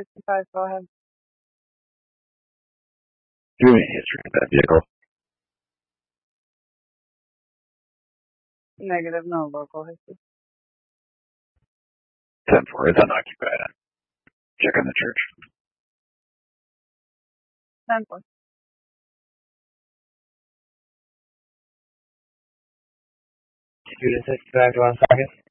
65, go ahead. Do me a history of that vehicle. Negative, no local history. 10-4, it's unoccupied. I'm checking the church. 10-4. Student 65, 1 second.